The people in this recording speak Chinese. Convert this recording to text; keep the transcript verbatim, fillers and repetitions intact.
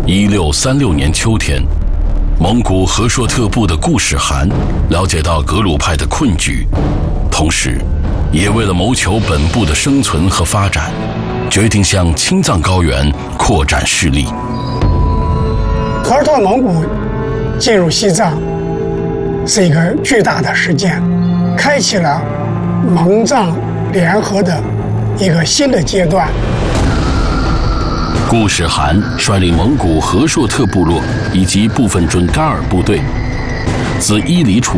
一六三六年秋天，蒙古和硕特部的固始汗了解到格鲁派的困局，同时也为了谋求本部的生存和发展，决定向青藏高原扩展势力。 和尔托蒙古进入西藏是一个巨大的事件，开启了蒙藏联合的一个新的阶段。 固始汗率领蒙古和硕特部落以及部分准噶尔部队，自伊犁出